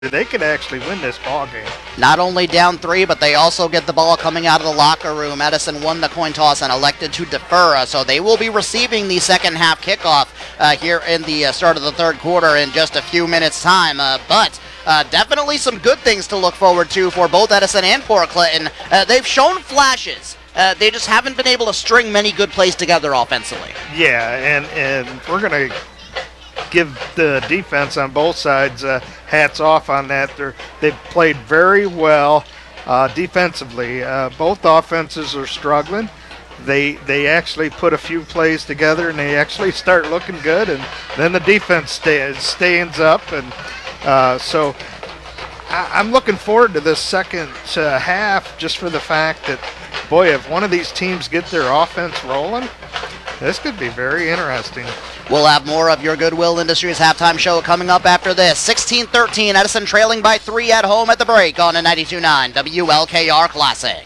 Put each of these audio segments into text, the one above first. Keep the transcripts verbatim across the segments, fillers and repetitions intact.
they could actually win this ball game. Not only down three, but they also get the ball coming out of the locker room. Edison won the coin toss and elected to defer, uh, so they will be receiving the second half kickoff uh, here in the uh, start of the third quarter in just a few minutes' time. Uh, but uh, definitely some good things to look forward to for both Edison and Port Clinton. Uh, they've shown flashes. Uh, they just haven't been able to string many good plays together offensively. Yeah, and, and we're going to give the defense on both sides uh, hats off on that. They're, they've played very well uh, defensively. Uh, both offenses are struggling. They they actually put a few plays together, and they actually start looking good, and then the defense stay, stands up. And uh, so I, I'm looking forward to this second uh, half just for the fact that, boy, if one of these teams get their offense rolling, this could be very interesting. We'll have more of your Goodwill Industries halftime show coming up after this. sixteen thirteen, Edison trailing by three at home at the break on a ninety-two point nine W L K R Classic.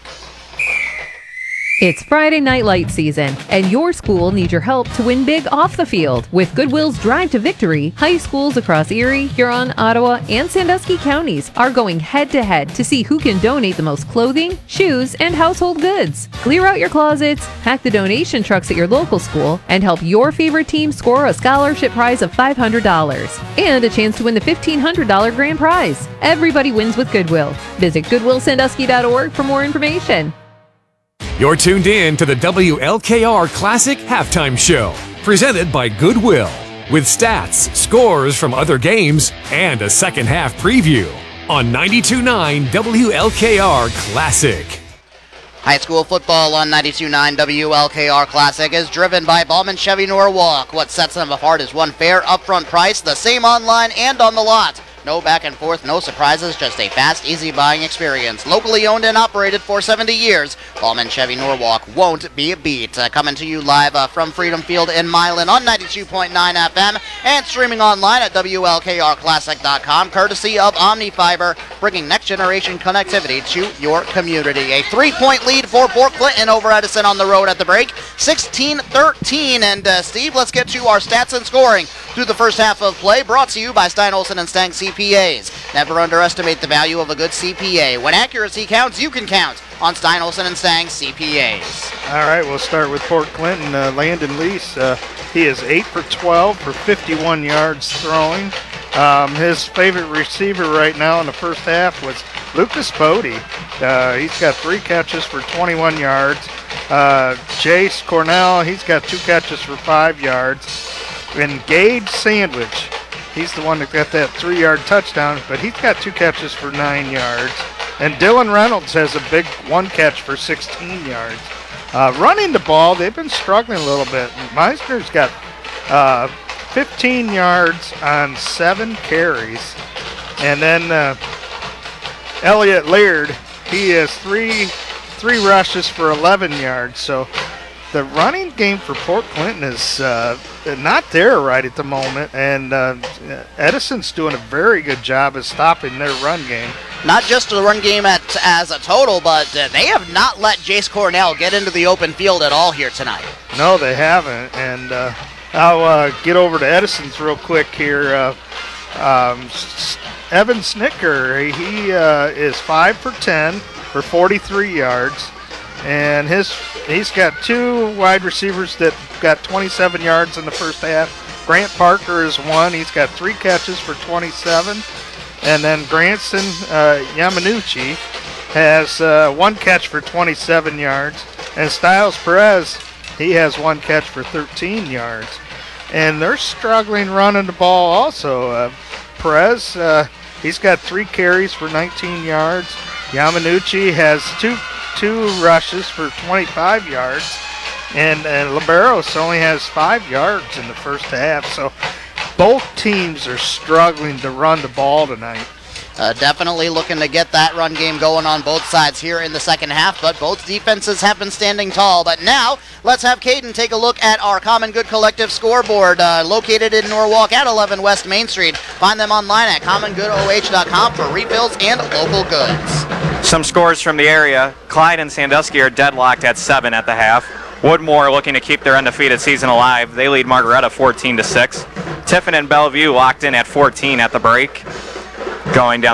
It's Friday Night Light season, and your school needs your help to win big off the field. With Goodwill's Drive to Victory, high schools across Erie, Huron, Ottawa, and Sandusky counties are going head-to-head to see who can donate the most clothing, shoes, and household goods. Clear out your closets, pack the donation trucks at your local school, and help your favorite team score a scholarship prize of five hundred dollars and a chance to win the fifteen hundred dollars grand prize. Everybody wins with Goodwill. Visit goodwill sandusky dot org for more information. You're tuned in to the W L K R Classic Halftime Show, presented by Goodwill, with stats, scores from other games, and a second half preview on ninety-two point nine W L K R Classic. High school football on ninety-two point nine W L K R Classic is driven by Ballman Chevy Norwalk. What sets them apart is one fair upfront price, the same online and on the lot. No back and forth, no surprises, just a fast, easy buying experience. Locally owned and operated for seventy years, Ballman Chevy Norwalk won't be beat. Uh, coming to you live uh, from Freedom Field in Milan on ninety-two point nine F M and streaming online at W L K R classic dot com, courtesy of OmniFiber, bringing next-generation connectivity to your community. A three-point lead for Port Clinton over Edison on the road at the break, sixteen thirteen. And uh, Steve, let's get to our stats and scoring through the first half of play, brought to you by Stein Olson and Stang C P As. Never underestimate the value of a good C P A. When accuracy counts, you can count on Stein Olson and Stang C P As. All right, we'll start with Port Clinton. Uh, Landon Lease, uh, he is eight for twelve for fifty-one yards throwing. Um, his favorite receiver right now in the first half was Lucas Bodie. Uh, he's got three catches for twenty-one yards. Uh, Jace Cornell, he's got two catches for five yards. And Gage Sandwich, he's the one that got that three-yard touchdown, but he's got two catches for nine yards. And Dylan Reynolds has a big one catch for sixteen yards. Uh, running the ball, they've been struggling a little bit. Meisner's got uh, fifteen yards on seven carries. And then uh, Elliot Laird, he has three three rushes for eleven yards. So the running game for Port Clinton is uh, not there right at the moment, and uh, Edison's doing a very good job of stopping their run game. Not just the run game at, as a total, but uh, they have not let Jace Cornell get into the open field at all here tonight. No, they haven't, and uh, I'll uh, get over to Edison's real quick here. Uh, um, Evan Snicker, he uh, is five for ten for forty-three yards. And his he's got two wide receivers that got twenty-seven yards in the first half. Grant Parker is one. He's got three catches for twenty-seven. And then Granson uh, Yamanuchi has uh, one catch for twenty-seven yards. And Styles Perez, he has one catch for thirteen yards. And they're struggling running the ball also. Uh, Perez, uh, he's got three carries for nineteen yards. Yamanuchi has two two rushes for twenty-five yards, and, and Liberos only has five yards in the first half. So both teams are struggling to run the ball tonight. Uh, definitely looking to get that run game going on both sides here in the second half, but both defenses have been standing tall. But now, let's have Caden take a look at our Common Good Collective scoreboard, uh, located in Norwalk at eleven West Main Street. Find them online at common good O H dot com for refills and local goods. Some scores from the area. Clyde and Sandusky are deadlocked at seven at the half. Woodmore looking to keep their undefeated season alive. They lead Margaretta fourteen to six. Tiffin and Bellevue locked in at fourteen at the break. going down